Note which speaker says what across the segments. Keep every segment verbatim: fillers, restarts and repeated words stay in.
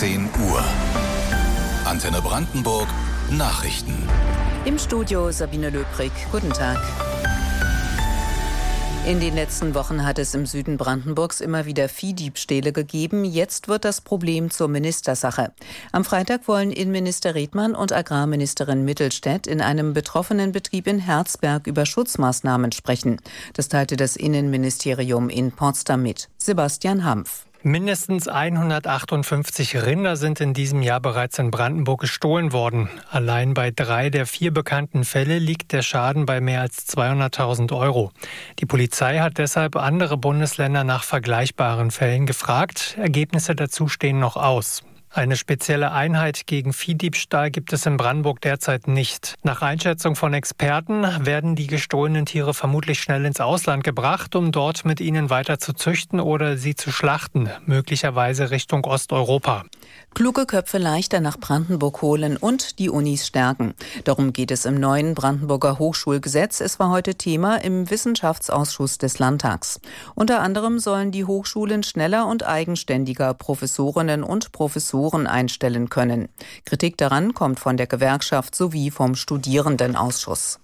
Speaker 1: zehn Uhr. Antenne Brandenburg Nachrichten.
Speaker 2: Im Studio Sabine Löbrig. Guten Tag. In den letzten Wochen hat es im Süden Brandenburgs immer wieder Viehdiebstähle gegeben. Jetzt wird das Problem zur Ministersache. Am Freitag wollen Innenminister Redmann und Agrarministerin Mittelstädt in einem betroffenen Betrieb in Herzberg über Schutzmaßnahmen sprechen. Das teilte das Innenministerium in Potsdam mit. Sebastian Hampf.
Speaker 3: Mindestens hundertachtundfünfzig Rinder sind in diesem Jahr bereits in Brandenburg gestohlen worden. Allein bei drei der vier bekannten Fälle liegt der Schaden bei mehr als zweihunderttausend Euro. Die Polizei hat deshalb andere Bundesländer nach vergleichbaren Fällen gefragt. Ergebnisse dazu stehen noch aus. Eine spezielle Einheit gegen Viehdiebstahl gibt es in Brandenburg derzeit nicht. Nach Einschätzung von Experten werden die gestohlenen Tiere vermutlich schnell ins Ausland gebracht, um dort mit ihnen weiter zu züchten oder sie zu schlachten, möglicherweise Richtung Osteuropa.
Speaker 2: Kluge Köpfe leichter nach Brandenburg holen und die Unis stärken. Darum geht es im neuen Brandenburger Hochschulgesetz. Es war heute Thema im Wissenschaftsausschuss des Landtags. Unter anderem sollen die Hochschulen schneller und eigenständiger Professorinnen und Professoren einstellen können. Kritik daran kommt von der Gewerkschaft sowie vom Studierendenausschuss.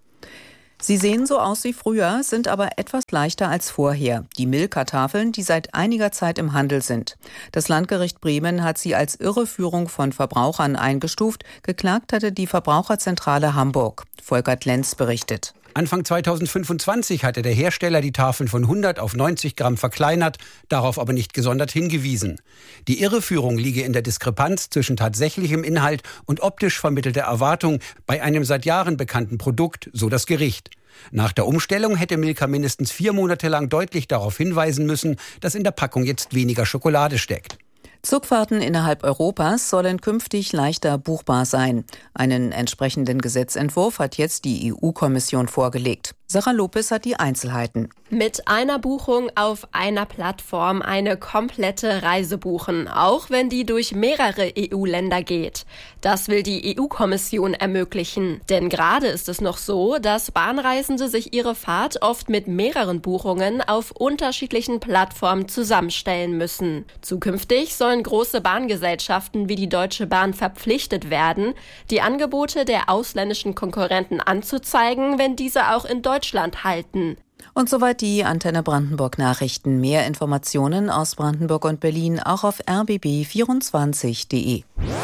Speaker 2: Sie sehen so aus wie früher, sind aber etwas leichter als vorher. Die Milka-Tafeln, die seit einiger Zeit im Handel sind. Das Landgericht Bremen hat sie als Irreführung von Verbrauchern eingestuft. Geklagt hatte die Verbraucherzentrale Hamburg. Volkert Lenz berichtet.
Speaker 4: Anfang zweitausendfünfundzwanzig hatte der Hersteller die Tafeln von hundert auf neunzig Gramm verkleinert, darauf aber nicht gesondert hingewiesen. Die Irreführung liege in der Diskrepanz zwischen tatsächlichem Inhalt und optisch vermittelter Erwartung bei einem seit Jahren bekannten Produkt, so das Gericht. Nach der Umstellung hätte Milka mindestens vier Monate lang deutlich darauf hinweisen müssen, dass in der Packung jetzt weniger Schokolade steckt.
Speaker 2: Zugfahrten innerhalb Europas sollen künftig leichter buchbar sein. Einen entsprechenden Gesetzentwurf hat jetzt die E U-Kommission vorgelegt. Sarah Lopez hat die Einzelheiten.
Speaker 5: Mit einer Buchung auf einer Plattform eine komplette Reise buchen, auch wenn die durch mehrere E U-Länder geht. Das will die E U-Kommission ermöglichen. Denn gerade ist es noch so, dass Bahnreisende sich ihre Fahrt oft mit mehreren Buchungen auf unterschiedlichen Plattformen zusammenstellen müssen. Zukünftig sollen große Bahngesellschaften wie die Deutsche Bahn verpflichtet werden, die Angebote der ausländischen Konkurrenten anzuzeigen, wenn diese auch in Deutschland halten.
Speaker 2: Und soweit die Antenne Brandenburg Nachrichten. Mehr Informationen aus Brandenburg und Berlin auch auf r b b vierundzwanzig punkt d e.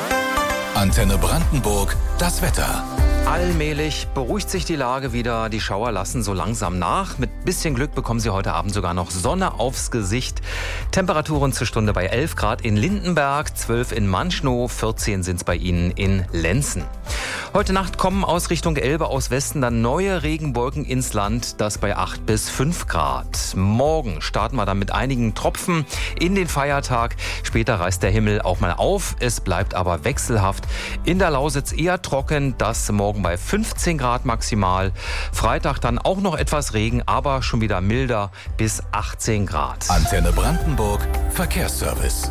Speaker 1: Antenne Brandenburg, das Wetter.
Speaker 6: Allmählich beruhigt sich die Lage wieder. Die Schauer lassen so langsam nach. Mit bisschen Glück bekommen Sie heute Abend sogar noch Sonne aufs Gesicht. Temperaturen zur Stunde bei elf Grad in Lindenberg, zwölf in Manschnow, vierzehn sind es bei Ihnen in Lenzen. Heute Nacht kommen aus Richtung Elbe aus Westen dann neue Regenwolken ins Land, das bei acht bis fünf Grad. Morgen starten wir dann mit einigen Tropfen in den Feiertag. Später reißt der Himmel auch mal auf. Es bleibt aber wechselhaft. In der Lausitz eher trocken, das morgen bei fünfzehn Grad maximal. Freitag dann auch noch etwas Regen, aber schon wieder milder bis achtzehn Grad.
Speaker 1: Antenne Brandenburg Verkehrsservice.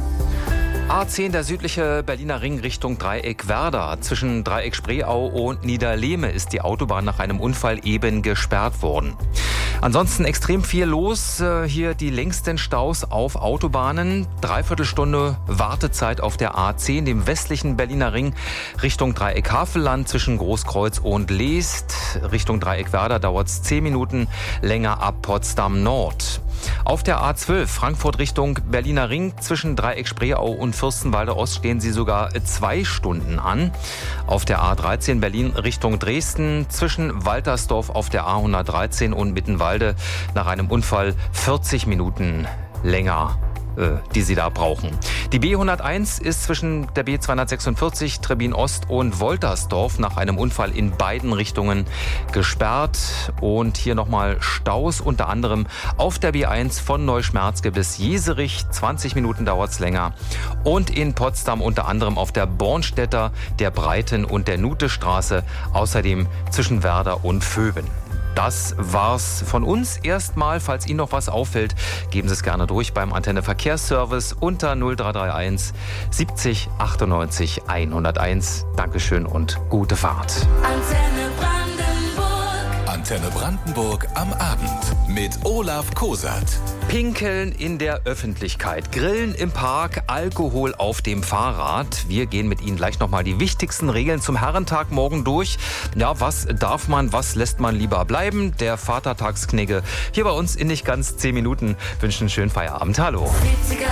Speaker 6: A zehn, der südliche Berliner Ring Richtung Dreieck Werder. Zwischen Dreieck Spreeau und Niederlehme ist die Autobahn nach einem Unfall eben gesperrt worden. Ansonsten extrem viel los. Hier die längsten Staus auf Autobahnen. Dreiviertelstunde Wartezeit auf der A zehn, dem westlichen Berliner Ring Richtung Dreieck Havelland zwischen Großkreuz und Leest. Richtung Dreieck Werder dauert es zehn Minuten länger ab Potsdam Nord. Auf der A zwölf Frankfurt Richtung Berliner Ring zwischen Dreieck Spreeau und Fürstenwalde Ost stehen sie sogar zwei Stunden an. Auf der A dreizehn Berlin Richtung Dresden zwischen Waltersdorf auf der A hundertdreizehn und Mittenwalde nach einem Unfall vierzig Minuten länger, die sie da brauchen. Die B hunderteins ist zwischen der B zweihundertsechsundvierzig Trebbin Ost und Woltersdorf nach einem Unfall in beiden Richtungen gesperrt. Und hier nochmal Staus, unter anderem auf der B eins von Neuschmerzge bis Jeserich. zwanzig Minuten dauert es länger. Und in Potsdam unter anderem auf der Bornstädter, der Breiten- und der Nutestraße. Außerdem zwischen Werder und Vöben. Das war's von uns erstmal. Falls Ihnen noch was auffällt, geben Sie es gerne durch beim Antenne Verkehrsservice unter null drei drei eins siebzig achtundneunzig hunderteins. Dankeschön und gute Fahrt.
Speaker 1: Antenne Brandenburg. Antenne Brandenburg am Abend mit Olaf Kosat.
Speaker 6: Pinkeln in der Öffentlichkeit, Grillen im Park, Alkohol auf dem Fahrrad. Wir gehen mit Ihnen gleich nochmal die wichtigsten Regeln zum Herrentag morgen durch. Ja, was darf man, was lässt man lieber bleiben? Der Vatertagsknigge hier bei uns in nicht ganz zehn Minuten. Wünschen einen schönen Feierabend. Hallo.
Speaker 7: siebziger